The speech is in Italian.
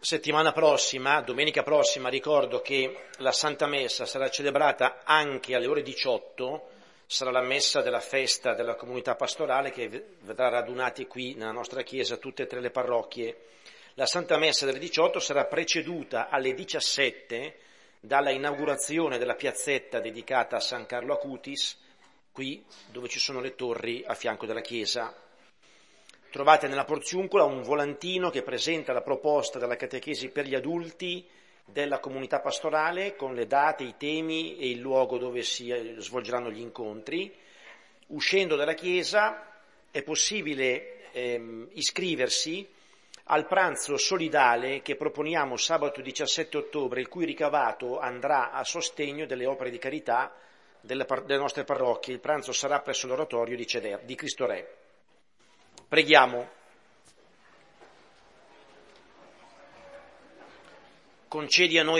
Settimana prossima, domenica prossima, ricordo che la Santa Messa sarà celebrata anche alle ore 18, sarà la messa della festa della comunità pastorale che vedrà radunati qui nella nostra chiesa tutte e tre le parrocchie. La Santa Messa delle 18 sarà preceduta alle 17 dalla inaugurazione della piazzetta dedicata a San Carlo Acutis, qui dove ci sono le torri a fianco della chiesa. Trovate nella porziuncola un volantino che presenta la proposta della catechesi per gli adulti della comunità pastorale con le date, i temi e il luogo dove si svolgeranno gli incontri. Uscendo dalla chiesa è possibile iscriversi al pranzo solidale che proponiamo sabato 17 ottobre, il cui ricavato andrà a sostegno delle opere di carità delle nostre parrocchie. Il pranzo sarà presso l'oratorio di Cristo Re. Preghiamo. Concedi a noi